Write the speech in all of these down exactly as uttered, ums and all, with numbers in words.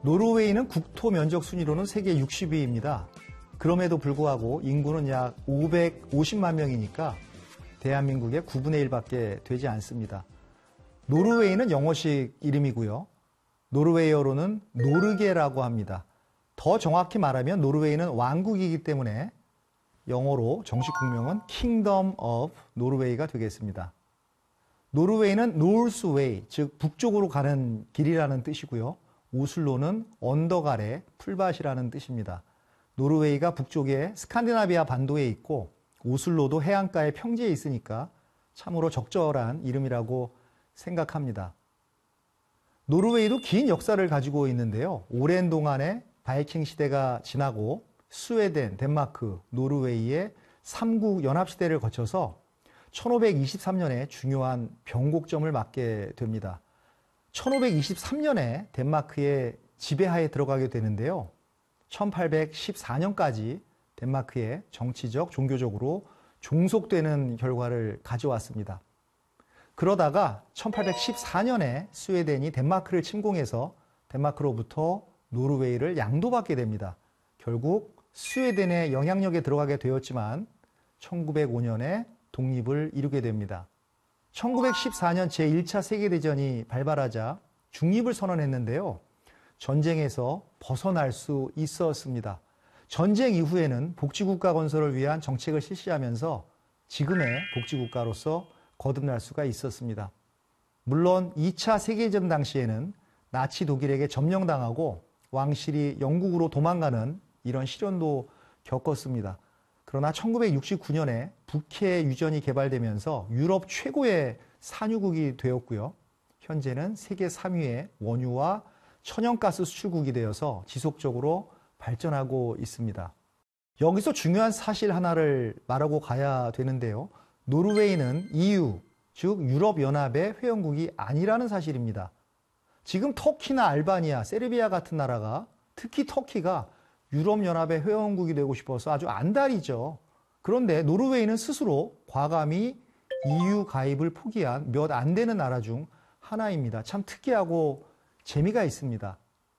노르웨이는 국토 면적 순위로는 세계 육십 위입니다. 그럼에도 불구하고 인구는 약 오백오십만 명이니까 대한민국의 구분의 일밖에 되지 않습니다. 노르웨이는 영어식 이름이고요. 노르웨이어로는 노르게라고 합니다. 더 정확히 말하면 노르웨이는 왕국이기 때문에 영어로 정식 국명은 Kingdom of Norway가 되겠습니다. 노르웨이는 노스웨이, 즉 북쪽으로 가는 길이라는 뜻이고요. 오슬로는 언덕 아래 풀밭이라는 뜻입니다. 노르웨이가 북쪽에 스칸디나비아 반도에 있고 오슬로도 해안가의 평지에 있으니까 참으로 적절한 이름이라고 생각합니다. 노르웨이도 긴 역사를 가지고 있는데요. 오랜 동안에 바이킹 시대가 지나고 스웨덴, 덴마크, 노르웨이의 삼국 연합시대를 거쳐서 천오백이십삼 년에 중요한 변곡점을 맞게 됩니다. 천오백이십삼 년에 덴마크의 지배하에 들어가게 되는데요. 천팔백십사 년까지 덴마크에 정치적, 종교적으로 종속되는 결과를 가져왔습니다. 그러다가 천팔백십사 년에 스웨덴이 덴마크를 침공해서 덴마크로부터 노르웨이를 양도받게 됩니다. 결국 스웨덴의 영향력에 들어가게 되었지만 천구백오 년에 독립을 이루게 됩니다. 천구백십사 년 제일 차 세계대전이 발발하자 중립을 선언했는데요. 전쟁에서 벗어날 수 있었습니다. 전쟁 이후에는 복지국가 건설을 위한 정책을 실시하면서 지금의 복지국가로서 거듭날 수가 있었습니다. 물론 이 차 세계대전 당시에는 나치 독일에게 점령당하고 왕실이 영국으로 도망가는 이런 시련도 겪었습니다. 그러나 천구백육십구 년에 북해 유전이 개발되면서 유럽 최고의 산유국이 되었고요. 현재는 세계 삼 위의 원유와 천연가스 수출국이 되어서 지속적으로 발전하고 있습니다. 여기서 중요한 사실 하나를 말하고 가야 되는데요. 노르웨이는 이유, 즉 유럽연합의 회원국이 아니라는 사실입니다. 지금 터키나 알바니아, 세르비아 같은 나라가, 특히 터키가 유럽연합의 회원국이 되고 싶어서 아주 안달이죠. 그런데 노르웨이는 스스로 과감히 이유 가입을 포기한 몇 안 되는 나라 중 하나입니다. 참 특이하고 재미가 있습니다.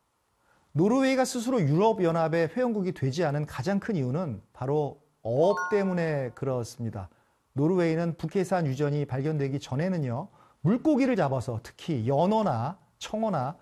노르웨이가 스스로 유럽연합의 회원국이 되지 않은 가장 큰 이유는 바로 어업 때문에 그렇습니다. 노르웨이는 북해산 유전이 발견되기 전에는요, 물고기를 잡아서 특히 연어나 청어나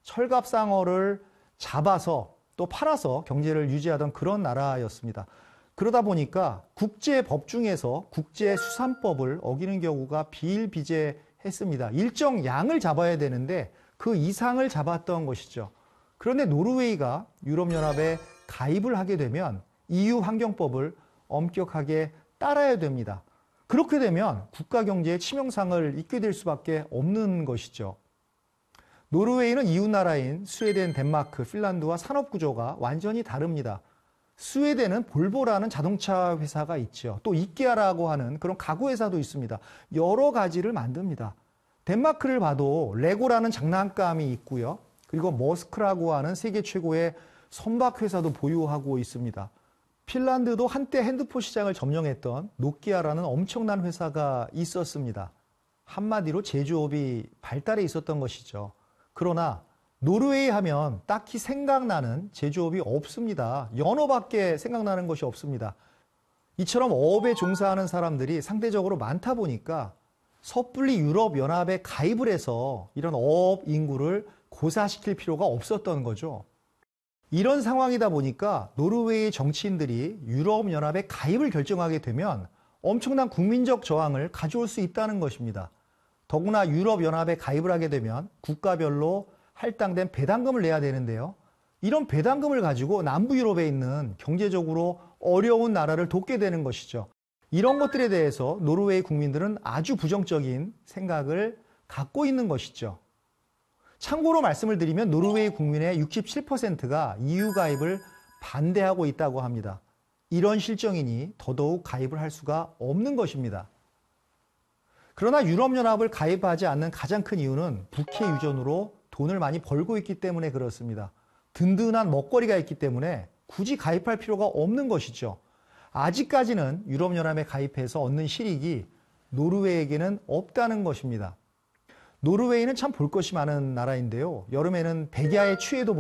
철갑상어를 잡아서 또 팔아서 경제를 유지하던 그런 나라였습니다. 그러다 보니까 국제법 중에서 국제수산법을 어기는 경우가 비일비재했습니다. 일정 양을 잡아야 되는데 그 이상을 잡았던 것이죠. 그런데 노르웨이가 유럽연합에 가입을 하게 되면 이유 환경법을 엄격하게 따라야 됩니다. 그렇게 되면 국가 경제의 치명상을 입게 될 수밖에 없는 것이죠. 노르웨이는 이웃나라인 스웨덴, 덴마크, 핀란드와 산업구조가 완전히 다릅니다. 스웨덴은 볼보라는 자동차 회사가 있죠. 또 이케아라고 하는 그런 가구 회사도 있습니다. 여러 가지를 만듭니다. 덴마크를 봐도 레고라는 장난감이 있고요. 그리고 머스크라고 하는 세계 최고의 선박 회사도 보유하고 있습니다. 핀란드도 한때 핸드폰 시장을 점령했던 노키아라는 엄청난 회사가 있었습니다. 한마디로 제조업이 발달해 있었던 것이죠. 그러나 노르웨이 하면 딱히 생각나는 제조업이 없습니다. 연어밖에 생각나는 것이 없습니다. 이처럼 어업에 종사하는 사람들이 상대적으로 많다 보니까 섣불리 유럽연합에 가입을 해서 이런 어업 인구를 고사시킬 필요가 없었던 거죠. 이런 상황이다 보니까 노르웨이 정치인들이 유럽연합에 가입을 결정하게 되면 엄청난 국민적 저항을 가져올 수 있다는 것입니다. 더구나 유럽연합에 가입을 하게 되면 국가별로 할당된 배당금을 내야 되는데요. 이런 배당금을 가지고 남부 유럽에 있는 경제적으로 어려운 나라를 돕게 되는 것이죠. 이런 것들에 대해서 노르웨이 국민들은 아주 부정적인 생각을 갖고 있는 것이죠. 참고로 말씀을 드리면 노르웨이 국민의 육십칠 퍼센트가 이유 가입을 반대하고 있다고 합니다. 이런 실정이니 더더욱 가입을 할 수가 없는 것입니다. 그러나 유럽연합을 가입하지 않는 가장 큰 이유는 북해 유전으로 돈을 많이 벌고 있기 때문에 그렇습니다. 든든한 먹거리가 있기 때문에 굳이 가입할 필요가 없는 것이죠. 아직까지는 유럽연합에 가입해서 얻는 실익이 노르웨이에게는 없다는 것입니다. 노르웨이는 참 볼 것이 많은 나라인데요. 여름에는 백야의 추위에도